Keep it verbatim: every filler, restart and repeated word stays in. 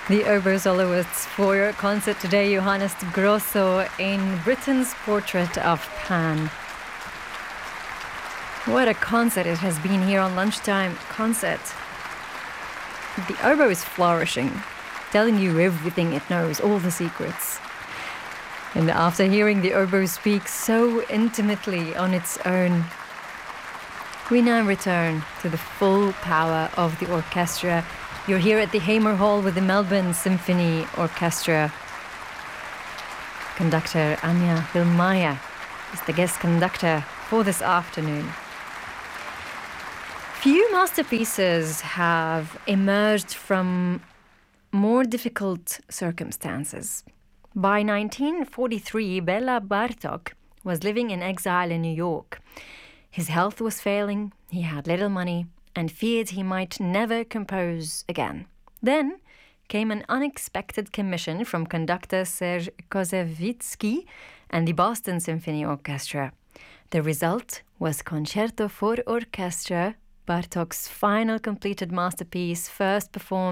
The oboe soloists for your concert today, Johannes Grosso in Britain's Portrait of Pan. What a concert it has been here on Lunchtime Concert. The oboe is flourishing, telling you everything it knows, all the secrets. And after hearing the oboe speak so intimately on its own, we now return to the full power of the orchestra. You're here at the Hamer Hall with the Melbourne Symphony Orchestra. Conductor Anja Wilmaya is the guest conductor for this afternoon. Few masterpieces have emerged from more difficult circumstances. By nineteen forty-three, Bela Bartok was living in exile in New York. His health was failing, he had little money, and feared he might never compose again. Then came an unexpected commission from conductor Serge Kossevitsky and the Boston Symphony Orchestra. The result was Concerto for Orchestra, Bartok's final completed masterpiece, first performed